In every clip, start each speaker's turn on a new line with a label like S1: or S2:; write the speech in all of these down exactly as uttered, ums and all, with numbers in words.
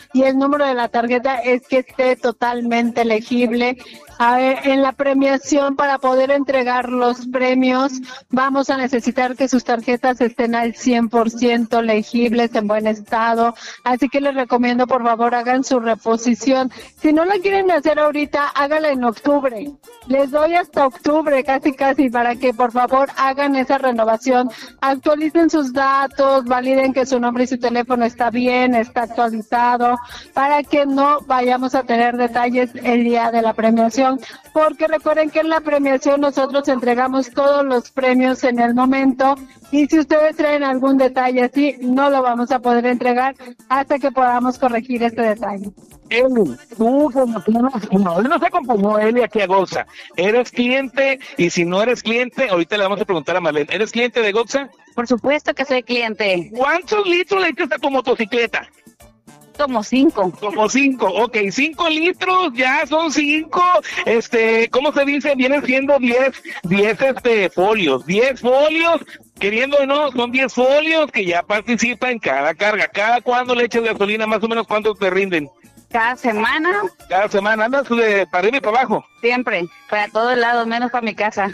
S1: y el número de la tarjeta es que esté totalmente legible. A ver, en la premiación, para poder entregar los premios, vamos a necesitar que sus tarjetas estén al cien por ciento legibles, en buen estado. Así que les recomiendo, por favor, hagan su reposición. Si no la quieren hacer ahorita, hágala en octubre. Les doy hasta octubre, casi casi, para que, por favor, hagan esa renovación. Actualicen sus datos, validen que su nombre y su teléfono está bien, está actualizado, para que no vayamos a tener detalles el día de la premiación. Porque recuerden que en la premiación nosotros entregamos todos los premios en el momento, y si ustedes traen algún detalle así, no lo vamos a poder entregar hasta que podamos corregir este detalle.
S2: Eli, tú como tú no, no, no se acompañó Eli aquí a Goxa. ¿Eres cliente? Y si no eres cliente, ahorita le vamos a preguntar a Marlene, ¿eres cliente de Goxa?
S3: Por supuesto que soy cliente.
S2: ¿Cuántos litros le echas a tu motocicleta?
S3: Como cinco.
S2: Como cinco, ok, cinco litros, ya son cinco, este, ¿cómo se dice? Vienen siendo diez, diez, este, folios, diez folios, queriendo o no, son diez folios que ya participan en cada carga. ¿Cada cuándo le echas gasolina? Más o menos, ¿cuánto te rinden?
S3: Cada semana.
S2: Cada semana, ¿andas de para arriba y para abajo?
S3: Siempre, para todos lados, menos para mi casa.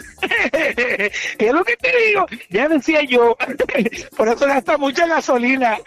S2: Es lo que te digo, ya decía yo, por eso gasta mucha gasolina.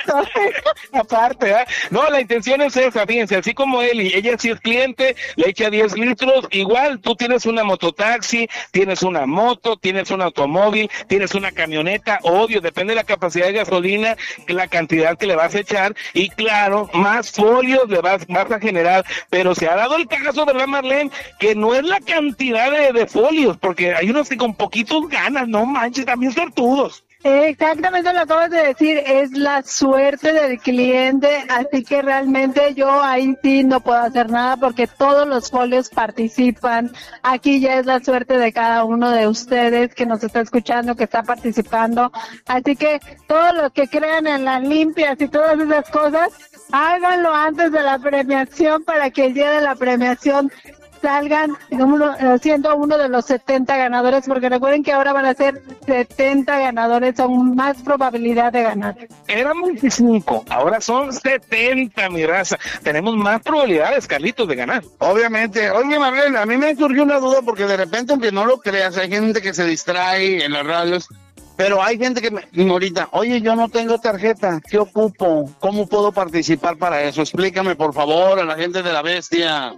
S2: Aparte, ¿eh? No, la intención es esa, fíjense, así como él, y ella sí es cliente, le echa diez litros, igual tú tienes una mototaxi, tienes una moto, tienes un automóvil, tienes una camioneta, obvio, depende de la capacidad de gasolina, la cantidad que le vas a echar, y claro, más folios le vas, vas a generar, pero se ha dado el caso, ¿verdad, Marlene? Que no es la cantidad de, de folios, porque hay unos que con poquitos ganas, no manches, también sortudos.
S1: Exactamente lo acabas de decir, es la suerte del cliente, así que realmente yo ahí sí no puedo hacer nada porque todos los folios participan. Aquí ya es la suerte de cada uno de ustedes que nos está escuchando, que está participando. Así que todos los que crean en las limpias y todas esas cosas, háganlo antes de la premiación para que el día de la premiación salgan uno, siendo uno de los setenta ganadores, porque recuerden que ahora van a ser setenta ganadores, son más probabilidad de ganar.
S2: Eran veinticinco, ahora son setenta, mi raza. Tenemos más probabilidades, Carlitos, de ganar.
S4: Obviamente. Oye, Marlene, a mí me surgió una duda porque de repente, aunque no lo creas, hay gente que se distrae en las radios, pero hay gente que me ahorita, oye, yo no tengo tarjeta, ¿qué ocupo? ¿Cómo puedo participar para eso? Explícame, por favor, a la gente de La Bestia.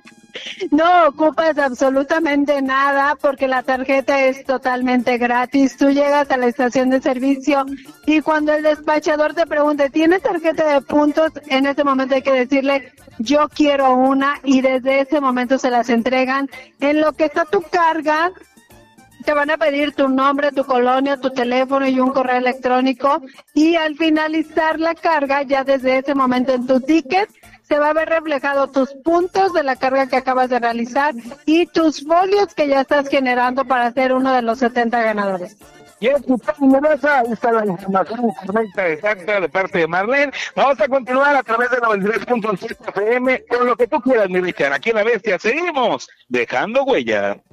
S1: No ocupas absolutamente nada porque la tarjeta es totalmente gratis. Tú llegas a la estación de servicio y cuando el despachador te pregunte, ¿tienes tarjeta de puntos? En ese momento hay que decirle, yo quiero una, y desde ese momento se las entregan. En lo que está tu carga, te van a pedir tu nombre, tu colonia, tu teléfono y un correo electrónico, y al finalizar la carga, ya desde ese momento en tu ticket, se va a ver reflejado tus puntos de la carga que acabas de realizar y tus folios que ya estás generando para ser uno de los setenta ganadores.
S2: Y escuchamos, ahí está la información correcta, exacta de parte de Marlene. Vamos a continuar a través de noventa y tres punto siete F M con lo que tú quieras, mi Richard. Aquí en La Bestia seguimos dejando huella.